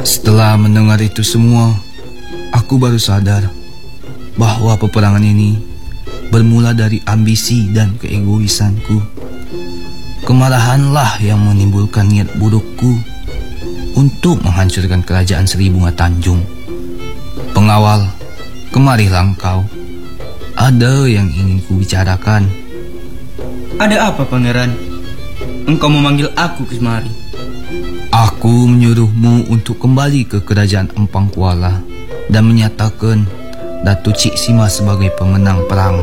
Setelah mendengar itu semua, aku baru sadar bahwa peperangan ini bermula dari ambisi dan keegoisanku. Kemarahanlah yang menimbulkan niat burukku untuk menghancurkan kerajaan Seri Bunga Tanjung. Pengawal, kemarilah engkau. Ada yang ingin kubicarakan. Ada apa, Pangeran? Engkau memanggil aku kemari. Aku menyuruhmu untuk kembali ke kerajaan Empang Kuala dan menyatakan Datuk Cik Sima sebagai pemenang perang.